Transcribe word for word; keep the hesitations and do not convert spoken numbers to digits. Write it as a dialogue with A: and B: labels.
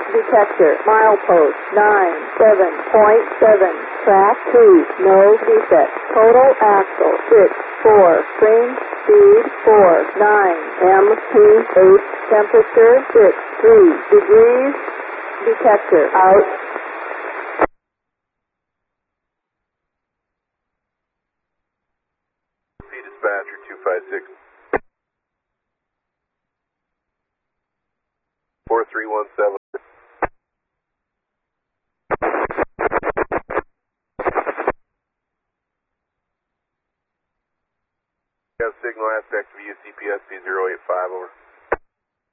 A: detector. Milepost nine seven point seven. Track two. No defect. Total axle six four. Range speed four nine. M P eight. Temperature six three degrees. Detector out.
B: Dispatcher two five six. four three one seven. Got signal aspect of U C P S P zero eight five over.